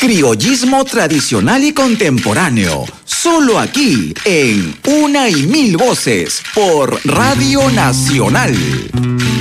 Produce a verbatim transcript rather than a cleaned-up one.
Criollismo tradicional y contemporáneo. Solo aquí en Una y Mil Voces por Radio Nacional.